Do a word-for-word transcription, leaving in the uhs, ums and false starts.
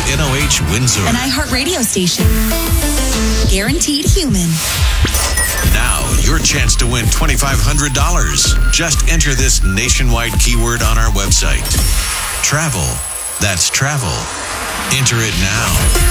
N O H Windsor. An iHeartRadio station. Guaranteed human. Now, your chance to win twenty-five hundred dollars. Just enter this nationwide keyword on our website. Travel. That's travel. Enter it now.